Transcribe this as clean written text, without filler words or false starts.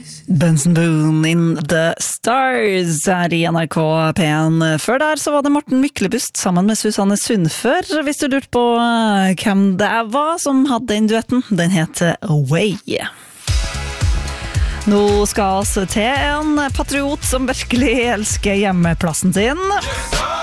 Benson Boone in the Stars er I NRK P1. Før der så var det Morten Myklebust sammen med Susanne Sundfør. Hvis du lurte på hvem det var som hadde den duetten, den heter Away. Nå skal vi til en patriot som virkelig elsker hjemmeplassen sin.